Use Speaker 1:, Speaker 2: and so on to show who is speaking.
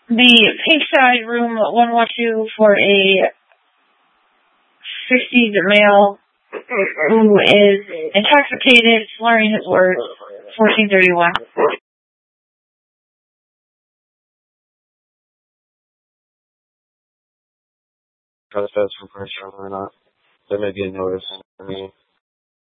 Speaker 1: The Pinkside room 112 for a 50s male who is intoxicated, slurring his words. 1431.
Speaker 2: Try to fast for pressure or not. There may be a notice.